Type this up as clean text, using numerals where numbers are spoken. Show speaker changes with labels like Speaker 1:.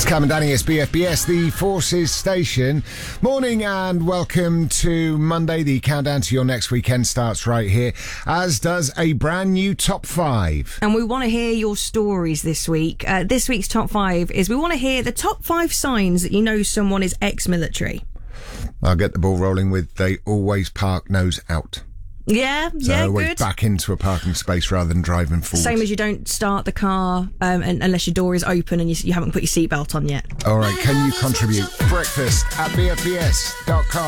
Speaker 1: Cam and Danny, it's BFBS, the Forces Station. Morning and welcome to Monday. The countdown to your next weekend starts right here, as does a brand new Top 5.
Speaker 2: And we want to hear your stories this week. This week's Top 5 is we want to hear the top 5 signs that you know someone is ex-military.
Speaker 1: I'll get the ball rolling with they always park nose out.
Speaker 2: Yeah,
Speaker 1: always
Speaker 2: good.
Speaker 1: back into a parking space rather than driving forward.
Speaker 2: Same as you don't start the car unless your door is open and you haven't put your seatbelt on yet.
Speaker 1: All right, can you contribute? Breakfast at bfbs.com.